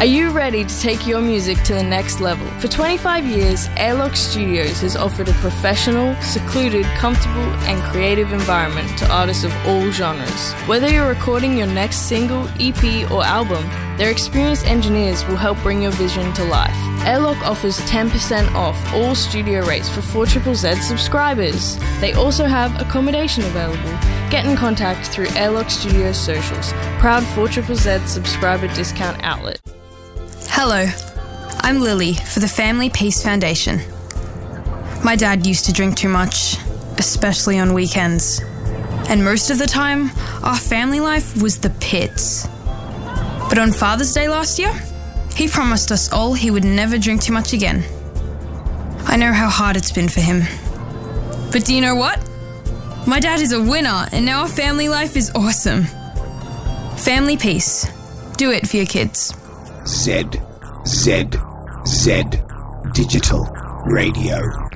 Are you ready to take your music to the next level? For 25 years, Airlock Studios has offered a professional, secluded, comfortable, and creative environment to artists of all genres. Whether you're recording your next single, EP, or album, their experienced engineers will help bring your vision to life. Airlock offers 10% off all studio rates for 4ZZZ subscribers. They also have accommodation available. Get in contact through Airlock Studios socials, proud 4ZZZ subscriber discount outlet. Hello, I'm Lily for the Family Peace Foundation. My dad used to drink too much, especially on weekends. And most of the time, our family life was the pits. But on Father's Day last year, he promised us all he would never drink too much again. I know how hard it's been for him. But do you know what? My dad is a winner, and now our family life is awesome. Family Peace. Do it for your kids. Z Digital Radio.